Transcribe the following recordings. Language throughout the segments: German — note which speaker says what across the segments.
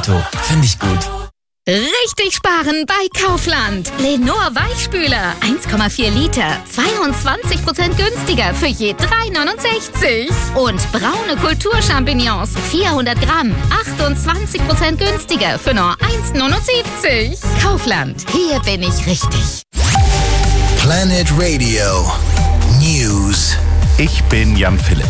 Speaker 1: Auto. Finde ich gut.
Speaker 2: Richtig sparen bei Kaufland. Lenor Weichspüler 1,4 Liter, 22% günstiger für je 3,69. Und braune Kulturchampignons 400 Gramm, 28% günstiger für nur 1,79. Kaufland, hier bin ich richtig.
Speaker 3: Planet Radio News.
Speaker 4: Ich bin Jan Philipp.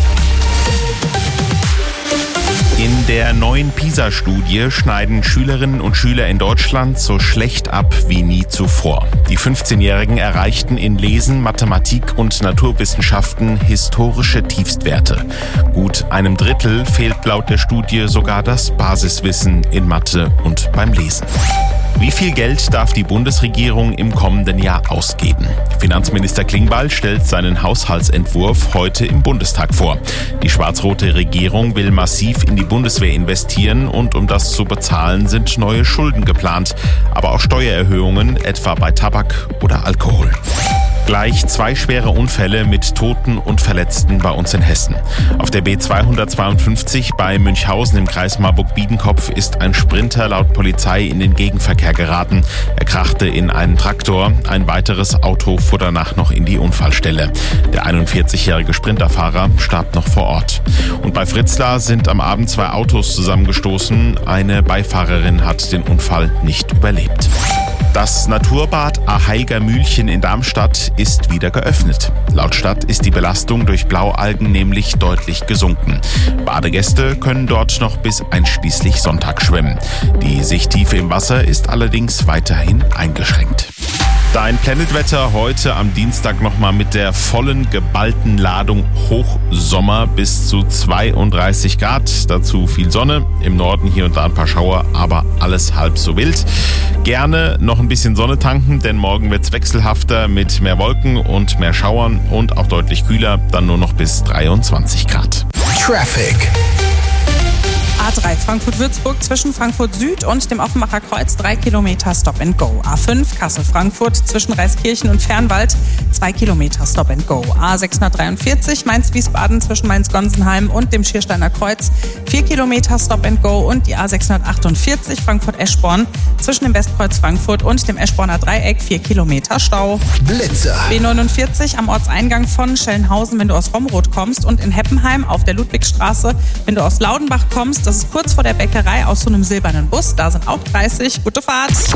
Speaker 4: In der neuen PISA-Studie schneiden Schülerinnen und Schüler in Deutschland so schlecht ab wie nie zuvor. Die 15-Jährigen erreichten in Lesen, Mathematik und Naturwissenschaften historische Tiefstwerte. Gut einem Drittel fehlt laut der Studie sogar das Basiswissen in Mathe und beim Lesen. Wie viel Geld darf die Bundesregierung im kommenden Jahr ausgeben? Finanzminister Klingbeil stellt seinen Haushaltsentwurf heute im Bundestag vor. Die schwarz-rote Regierung will massiv in die Bundeswehr investieren und um das zu bezahlen, sind neue Schulden geplant, aber auch Steuererhöhungen, etwa bei Tabak oder Alkohol. Gleich 2 schwere Unfälle mit Toten und Verletzten bei uns in Hessen. Auf der B252 bei Münchhausen im Kreis Marburg-Biedenkopf ist ein Sprinter laut Polizei in den Gegenverkehr geraten. Er krachte in einen Traktor. Ein weiteres Auto fuhr danach noch in die Unfallstelle. Der 41-jährige Sprinterfahrer starb noch vor Ort. Und bei Fritzlar sind am Abend 2 Autos zusammengestoßen. Eine Beifahrerin hat den Unfall nicht überlebt. Das Naturbad Aheilger Mühlchen in Darmstadt ist wieder geöffnet. Laut Stadt ist die Belastung durch Blaualgen nämlich deutlich gesunken. Badegäste können dort noch bis einschließlich Sonntag schwimmen. Die Sichttiefe im Wasser ist allerdings weiterhin eingeschränkt. Dein Planetwetter heute am Dienstag nochmal mit der vollen geballten Ladung Hochsommer bis zu 32 Grad. Dazu viel Sonne, im Norden hier und da ein paar Schauer, aber alles halb so wild. Gerne noch ein bisschen Sonne tanken, denn morgen wird's wechselhafter mit mehr Wolken und mehr Schauern und auch deutlich kühler, dann nur noch bis 23 Grad.
Speaker 3: Traffic.
Speaker 5: A3 Frankfurt-Würzburg zwischen Frankfurt Süd und dem Offenbacher Kreuz 3 Kilometer Stop and Go. A5 Kassel-Frankfurt zwischen Reiskirchen und Fernwald 2 Kilometer Stop and Go. A643 Mainz-Wiesbaden zwischen Mainz-Gonsenheim und dem Schiersteiner Kreuz 4 Kilometer Stop and Go und die A648 Frankfurt-Eschborn zwischen dem Westkreuz Frankfurt und dem Eschborner Dreieck 4 Kilometer Stau.
Speaker 3: Blitzer.
Speaker 5: B49 am Ortseingang von Schellenhausen, wenn du aus Romroth kommst, und in Heppenheim auf der Ludwigstraße, wenn du aus Laudenbach kommst. Das ist kurz vor der Bäckerei aus so einem silbernen Bus. Da sind auch 30. Gute Fahrt.